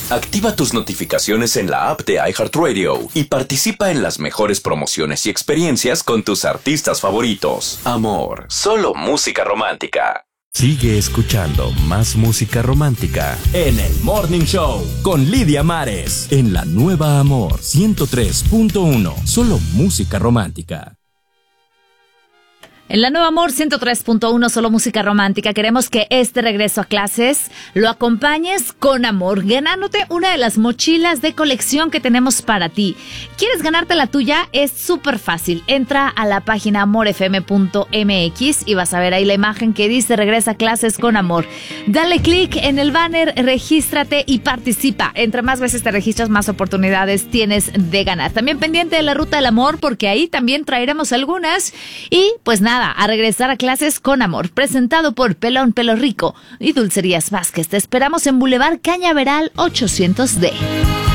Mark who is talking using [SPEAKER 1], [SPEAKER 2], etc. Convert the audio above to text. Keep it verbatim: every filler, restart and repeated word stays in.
[SPEAKER 1] Activa tus notificaciones en la app de iHeartRadio y participa en las mejores promociones y experiencias con tus artistas favoritos. Amor, solo música romántica.
[SPEAKER 2] Sigue escuchando más música romántica en el Morning Show con Lidia Mares en la nueva Amor ciento tres punto uno. Solo música romántica.
[SPEAKER 3] En la Nueva Amor ciento tres punto uno, solo música romántica, queremos que este regreso a clases lo acompañes con amor, ganándote una de las mochilas de colección que tenemos para ti. ¿Quieres ganarte la tuya? Es súper fácil. Entra a la página amor f m punto m x y vas a ver ahí la imagen que dice regresa a clases con amor. Dale clic en el banner, regístrate y participa. Entre más veces te registras, más oportunidades tienes de ganar. También pendiente de la ruta del amor, porque ahí también traeremos algunas. Y pues nada, a regresar a clases con amor, presentado por Pelón Pelo Rico y Dulcerías Vázquez. Te esperamos en Boulevard Cañaveral ochocientos D.